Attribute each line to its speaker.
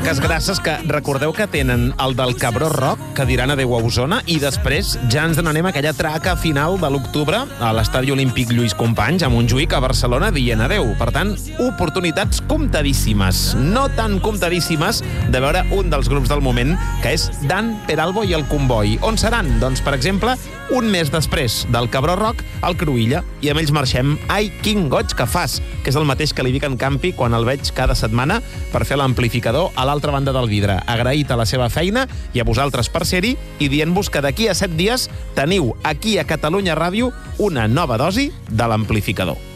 Speaker 1: Vaques grasses que recordeu que tenen el del Cabró Rock, que diran adeu a Osona, i després ja ens n'anem a aquella traca final de l'octubre a l'Estadi Olímpic Lluís Companys, a Montjuïc, a Barcelona, dient adeu. Per tant, oportunitats comptadíssimes, no tan comptadíssimes, de veure un dels grups del moment, que és Dan Peralbo i el Comboi. On seran? Doncs, per exemple, un mes després del Cabró Rock, al Cruïlla, i amb ells marxem. Ai, quin goig que fas, que és el mateix que li dic en Campi quan el veig cada setmana per fer l'amplificador a l'altra banda del vidre. Agraït a la seva feina i a vosaltres per ser-hi i dient-vos que d'aquí a 7 dies teniu aquí a Catalunya Ràdio una nova dosi de l'amplificador.